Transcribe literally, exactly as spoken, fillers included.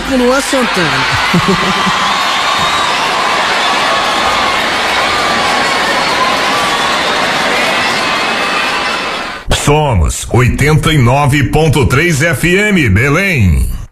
com Luan Santana. Somos oitenta e nove ponto três F M, Belém.